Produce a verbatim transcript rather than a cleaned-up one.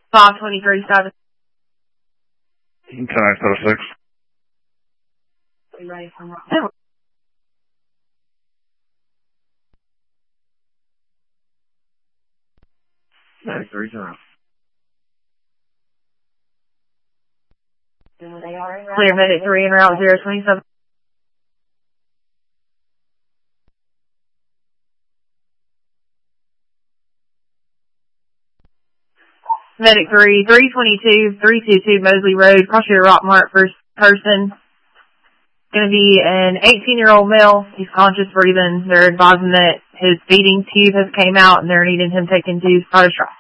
five twenty-three seven. ten eight oh six. Are you ready for more? Medic three zero. Clear Medic three en route zero twenty-seven. Medic three, three twenty-two, three twenty-two Mosley Road, cross your rock mark, first person. Going to be an eighteen-year-old male. He's conscious, breathing. They're advising that his feeding tube has came out and they're needing him taken to Scottish Rock.